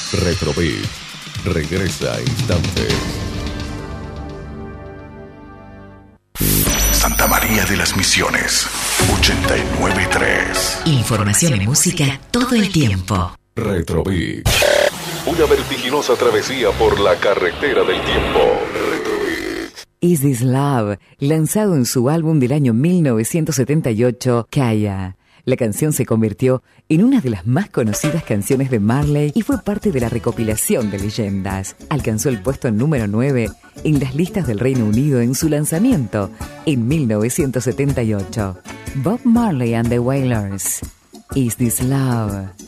Retrobit regresa a instantes. Santa María de las Misiones 89.3. Información y música todo el tiempo. Retrobit. Una vertiginosa travesía por la carretera del tiempo. Retrobit. Is This Love, lanzado en su álbum del año 1978, Kaya. La canción se convirtió en una de las más conocidas canciones de Marley y fue parte de la recopilación de leyendas. Alcanzó el puesto número 9 en las listas del Reino Unido en su lanzamiento en 1978. Bob Marley and the Wailers. Is This Love?